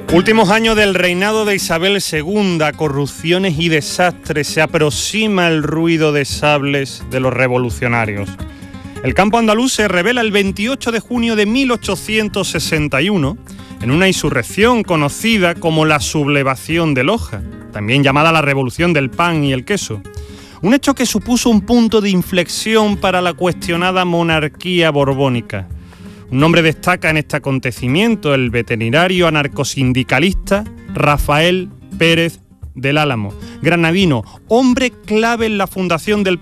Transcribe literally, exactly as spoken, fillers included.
Últimos años del reinado de Isabel segunda, corrupciones y desastres, se aproxima el ruido de sables de los revolucionarios. El campo andaluz se revela el veintiocho de junio de mil ochocientos sesenta y uno en una insurrección conocida como la sublevación de Loja, también llamada la Revolución del Pan y el Queso. Un hecho que supuso un punto de inflexión para la cuestionada monarquía borbónica. Un nombre destaca en este acontecimiento, el veterinario anarcosindicalista Rafael Pérez del Álamo, granadino, hombre clave en la fundación del